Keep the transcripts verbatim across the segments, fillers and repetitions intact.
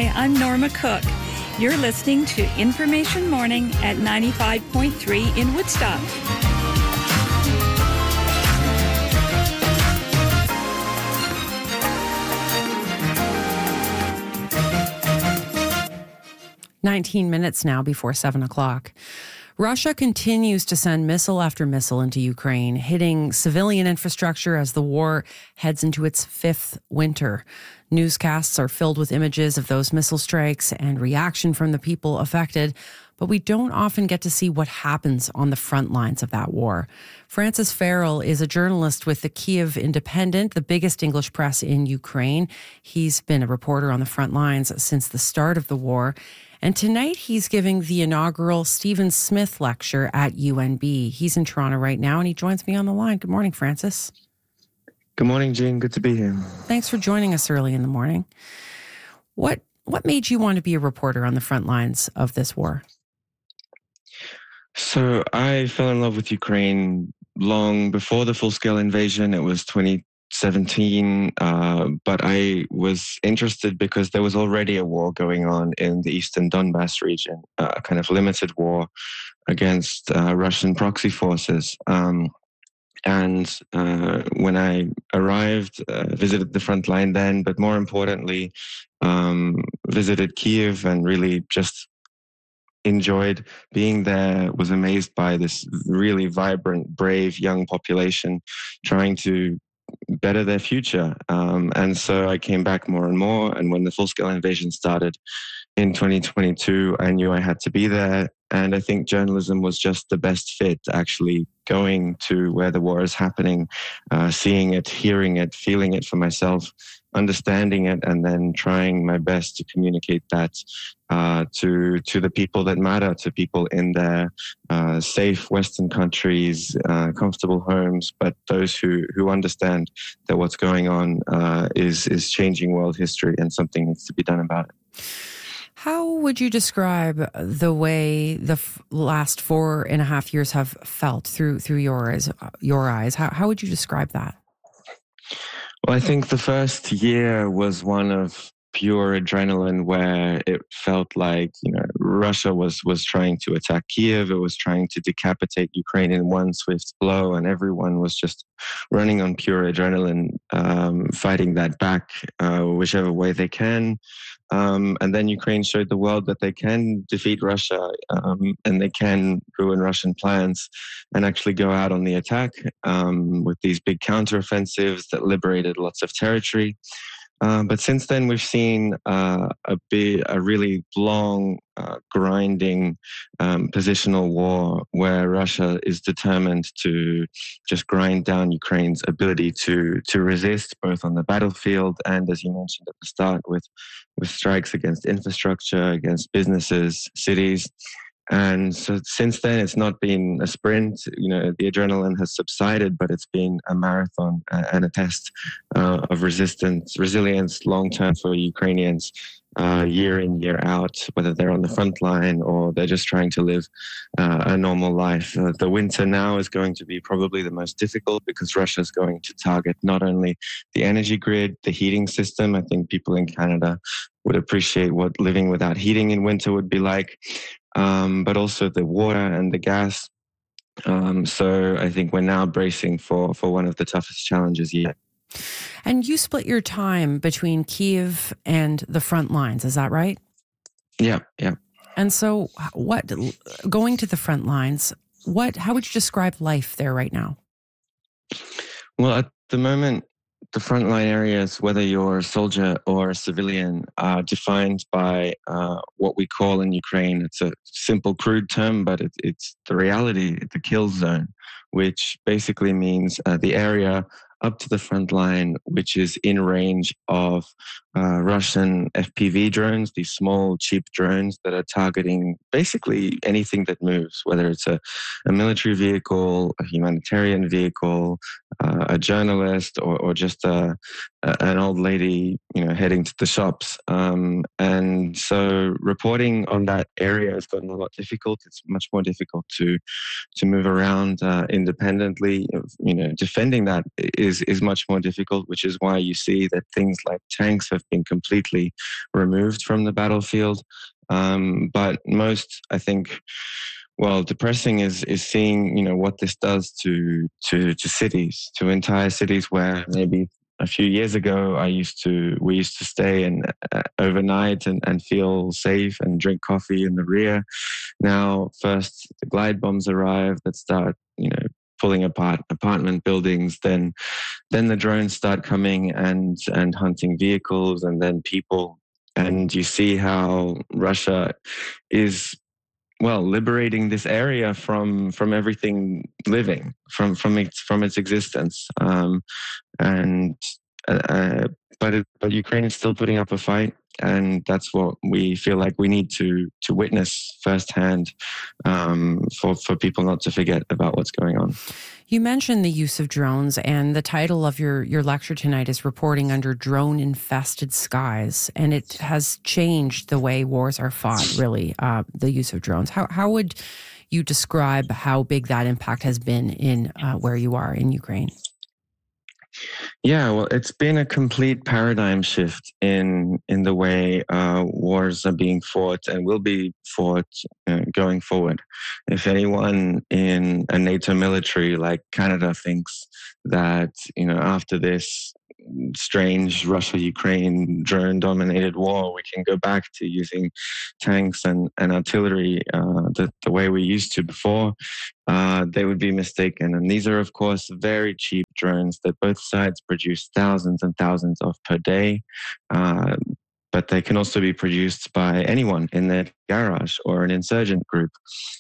I'm Norma Cook. You're listening to Information Morning at ninety-five point three in Woodstock. nineteen minutes now before seven o'clock. Russia continues to send missile after missile into Ukraine, hitting civilian infrastructure as the war heads into its fifth winter. Newscasts are filled with images of those missile strikes and reaction from the people affected, but we don't often get to see what happens on the front lines of that war. Francis Farrell is a journalist with the Kyiv Independent, the biggest English press in Ukraine. He's been a reporter on the front lines since the start of the war. And tonight he's giving the inaugural Stephen Smith lecture at U N B. He's in Toronto right now, and he joins me on the line. Good morning, Francis. Good morning, Jean. Good to be here. Thanks for joining us early in the morning. What what made you want to be a reporter on the front lines of this war? So I fell in love with Ukraine long before the full-scale invasion. It was twenty seventeen, uh, but I was interested because there was already a war going on in the eastern Donbass region, uh, a kind of limited war against uh, Russian proxy forces. Um, and uh, when I arrived, uh, visited the front line then, but more importantly, um, visited Kyiv and really just enjoyed being there, was amazed by this really vibrant, brave young population trying to better their future. Um, and so I came back more and more. And when the full-scale invasion started in twenty twenty-two, I knew I had to be there. And I think journalism was just the best fit, actually going to where the war is happening, uh, seeing it, hearing it, feeling it for myself, understanding it, and then trying my best to communicate that uh, to to the people that matter, to people in their uh, safe Western countries, uh, comfortable homes, but those who who understand that what's going on uh, is is changing world history and something needs to be done about it. How would you describe the way the f- last four and a half years have felt through through your eyes? Your eyes. How how would you describe that? Well, I think the first year was one of pure adrenaline, where it felt like, you know, Russia was was trying to attack Kyiv. It was trying to decapitate Ukraine in one swift blow, and everyone was just running on pure adrenaline, um, fighting that back uh, whichever way they can. Um, and then Ukraine showed the world that they can defeat Russia um, and they can ruin Russian plans and actually go out on the attack um, with these big counteroffensives that liberated lots of territory. Uh, but since then, we've seen uh, a big, a really long, uh, grinding um, positional war where Russia is determined to just grind down Ukraine's ability to to resist, both on the battlefield and, as you mentioned at the start, with with strikes against infrastructure, against businesses, cities. And so since then, it's not been a sprint. You know, the adrenaline has subsided, but it's been a marathon and a test uh, of resistance, resilience, long term for Ukrainians, uh, year in, year out, whether they're on the front line or they're just trying to live uh, a normal life. Uh, the winter now is going to be probably the most difficult because Russia is going to target not only the energy grid, the heating system. I think people in Canada would appreciate what living without heating in winter would be like. Um, but also the water and the gas. Um, so I think we're now bracing for, for one of the toughest challenges yet. And you split your time between Kyiv and the front lines, is that right? Yeah, yeah. And so what, going to the front lines, what, how would you describe life there right now? Well, at the moment, the frontline areas, whether you're a soldier or a civilian, are defined by uh, what we call in Ukraine, it's a simple, crude term, but it, it's the reality, the kill zone, which basically means uh, the area up to the front line, which is in range of uh, Russian F P V drones, these small, cheap drones that are targeting basically anything that moves, whether it's a, a military vehicle, a humanitarian vehicle, uh, a journalist, or, or just a, a, an old lady, you know, heading to the shops. Um, and so reporting on that area has gotten a lot difficult. It's much more difficult to to move around uh, independently. You know, defending that is is is much more difficult, which is why you see that things like tanks have been completely removed from the battlefield. Um, but most, I think, well, depressing is is seeing, you know, what this does to to to cities, to entire cities where maybe a few years ago I used to we used to stay and uh, overnight and, and feel safe and drink coffee in the rear. Now, first the glide bombs arrive that start, you know, pulling apart apartment buildings. Then, then the drones start coming and and hunting vehicles and then people. And you see how Russia is, well, liberating this area from from everything living, from from its from its existence. Um, and uh, but it, but Ukraine is still putting up a fight, and that's what we feel like we need to to witness firsthand, um, for for people not to forget about what's going on. You mentioned the use of drones, and the title of your your lecture tonight is "Reporting Under Drone-Infested Skies," and it has changed the way wars are fought. Really, uh, the use of drones. How how would you describe how big that impact has been in uh, where you are in Ukraine? Yeah, well, it's been a complete paradigm shift in in the way uh, wars are being fought and will be fought uh, going forward. If anyone in a NATO military like Canada thinks that, you know, after this strange Russia-Ukraine drone-dominated war, we can go back to using tanks and, and artillery uh, the, the way we used to before, uh, they would be mistaken. And these are, of course, very cheap drones that both sides produce thousands and thousands of per day. Uh, but they can also be produced by anyone in their garage or an insurgent group.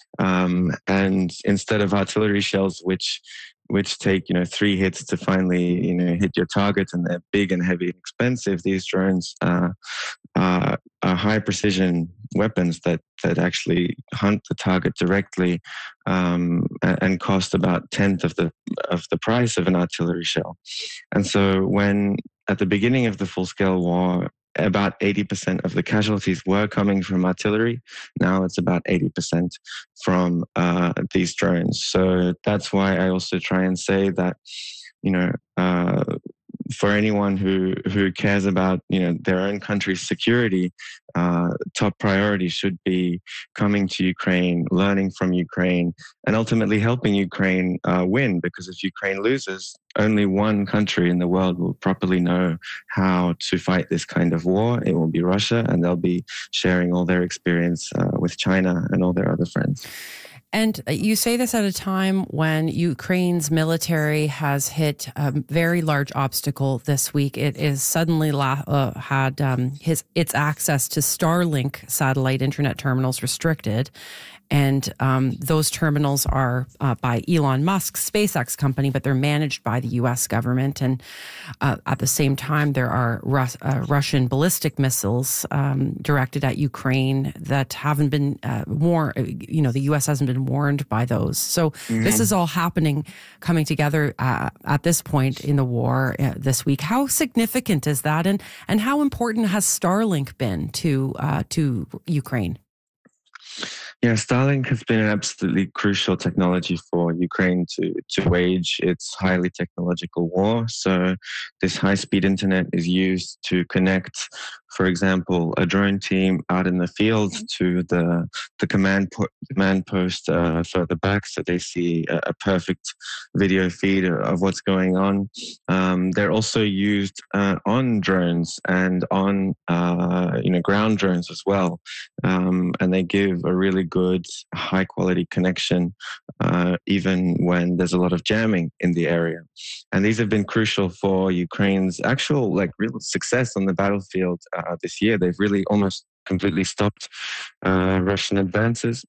Um, and instead of artillery shells, which which take, you know, three hits to finally, you know, hit your target, and they're big and heavy and expensive, these drones uh, are, are high precision weapons that, that actually hunt the target directly, um, and cost about tenth of the of the price of an artillery shell. And so when at the beginning of the full-scale war, about eighty percent of the casualties were coming from artillery. Now it's about eighty percent from uh, these drones. So that's why I also try and say that, you know, uh, for anyone who, who cares about, you know, their own country's security, uh, top priority should be coming to Ukraine, learning from Ukraine, and ultimately helping Ukraine uh, win. Because if Ukraine loses, only one country in the world will properly know how to fight this kind of war. It will be Russia, and they'll be sharing all their experience uh, with China and all their other friends. And you say this at a time when Ukraine's military has hit a very large obstacle this week. It is suddenly la- uh, had um, his its access to Starlink satellite internet terminals restricted. And um, those terminals are uh, by Elon Musk's SpaceX company, but they're managed by the U S government. And uh, at the same time, there are Rus- uh, Russian ballistic missiles um, directed at Ukraine that haven't been uh, warned. You know, the U S hasn't been warned by those. So mm-hmm. This is all happening, coming together uh, at this point in the war uh, this week. How significant is that, and and how important has Starlink been to uh, to Ukraine? Yeah, Starlink has been an absolutely crucial technology for Ukraine to, to wage its highly technological war. So this high-speed internet is used to connect, for example, a drone team out in the field to the the command, po- command post uh, further back, so they see a, a perfect video feed of what's going on. Um, they're also used uh, on drones and on uh, you know ground drones as well, um, and they give a really good, high quality connection, uh, even when there's a lot of jamming in the area. And these have been crucial for Ukraine's actual, like, real success on the battlefield uh, this year. They've really almost completely stopped uh, Russian advances.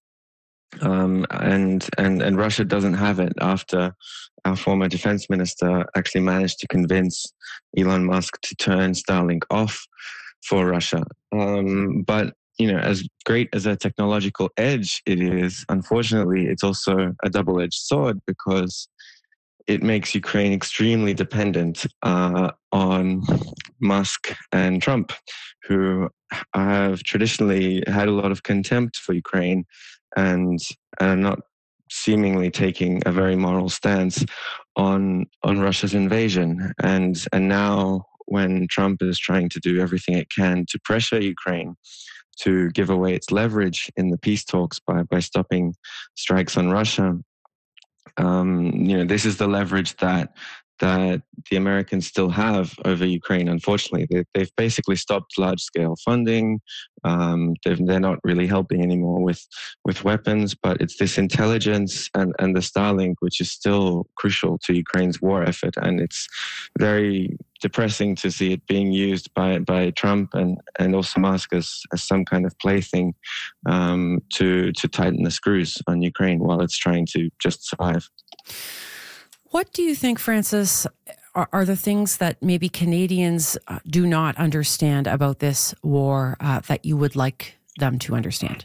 Um, and, and, and Russia doesn't have it after our former defense minister actually managed to convince Elon Musk to turn Starlink off for Russia. Um, but you know, as great as a technological edge it is, unfortunately, it's also a double-edged sword, because it makes Ukraine extremely dependent uh, on Musk and Trump, who have traditionally had a lot of contempt for Ukraine and are not seemingly taking a very moral stance on on Russia's invasion. And and now when Trump is trying to do everything it can to pressure Ukraine to give away its leverage in the peace talks by, by stopping strikes on Russia, um, you know, this is the leverage that that the Americans still have over Ukraine. Unfortunately, they, they've basically stopped large-scale funding. Um, they're not really helping anymore with with weapons, but it's this intelligence and, and the Starlink, which is still crucial to Ukraine's war effort. And it's very depressing to see it being used by, by Trump and, and also Musk as, as some kind of plaything um, to, to tighten the screws on Ukraine while it's trying to just survive. What do you think, Francis, are, are the things that maybe Canadians uh, do not understand about this war uh, that you would like them to understand?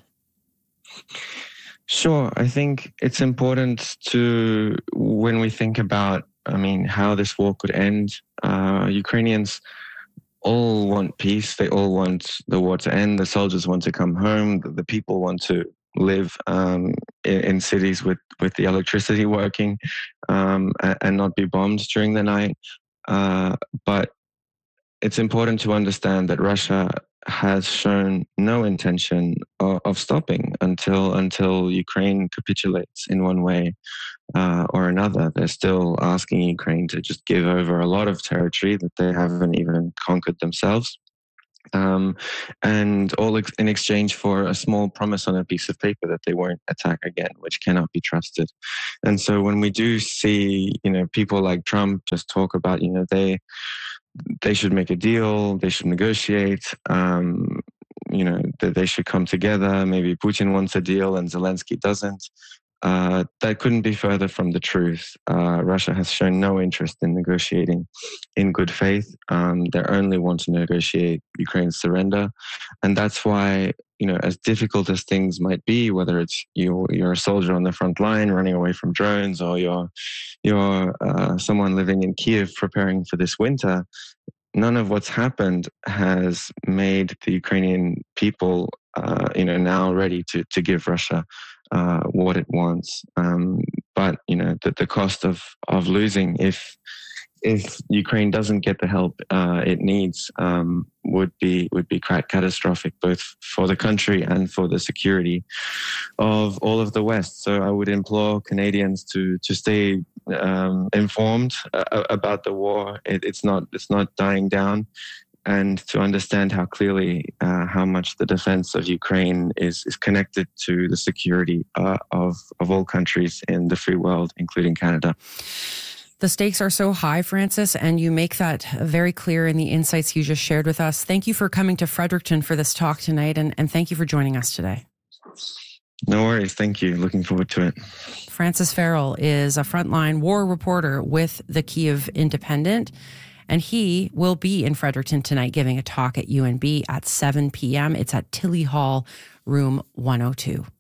Sure. I think it's important to, when we think about, I mean, how this war could end, uh, Ukrainians all want peace. They all want the war to end. The soldiers want to come home. The, the people want to live um, in, in cities with, with the electricity working um, and, and not be bombed during the night. Uh, but it's important to understand that Russia has shown no intention of, of stopping until until Ukraine capitulates in one way uh, or another. They're still asking Ukraine to just give over a lot of territory that they haven't even conquered themselves. Um, and all ex- in exchange for a small promise on a piece of paper that they won't attack again, which cannot be trusted. And so when we do see, you know, people like Trump just talk about, you know, they they should make a deal, they should negotiate, um, you know, that they should come together. Maybe Putin wants a deal and Zelensky doesn't. Uh, that couldn't be further from the truth. Uh, Russia has shown no interest in negotiating in good faith. Um, they only want to negotiate Ukraine's surrender. And that's why, you know, as difficult as things might be, whether it's you, you're a soldier on the front line running away from drones, or you're, you're uh, someone living in Kiev preparing for this winter, none of what's happened has made the Ukrainian people, uh, you know, now ready to, to give Russia uh, what it wants. Um, but, you know, the, the cost of, of losing if if Ukraine doesn't get the help uh, it needs um, would be would be quite catastrophic, both for the country and for the security of all of the West. So I would implore Canadians to to stay um, informed uh, about the war. It, it's not it's not dying down, and to understand how clearly uh, how much the defense of Ukraine is is connected to the security uh, of of all countries in the free world, including Canada. The stakes are so high, Francis, and you make that very clear in the insights you just shared with us. Thank you for coming to Fredericton for this talk tonight, and, and thank you for joining us today. No worries. Thank you. Looking forward to it. Francis Farrell is a frontline war reporter with the Kyiv Independent, and he will be in Fredericton tonight giving a talk at U N B at seven p.m. It's at Tilley Hall, room one oh two.